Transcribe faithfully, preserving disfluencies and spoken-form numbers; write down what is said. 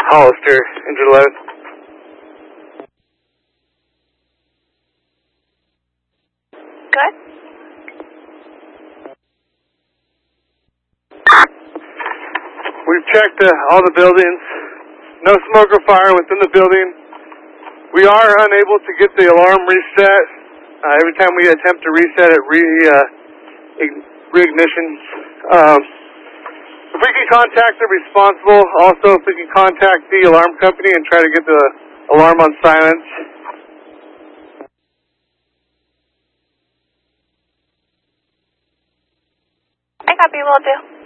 Hollister, engine eleven. Good. We've checked uh, all the buildings. No smoke or fire within the building. We are unable to get the alarm reset. Uh, every time we attempt to reset it, re, uh, reignition. Um, if we can contact the responsible, also if we can contact the alarm company and try to get the alarm on silence. I copy, will do.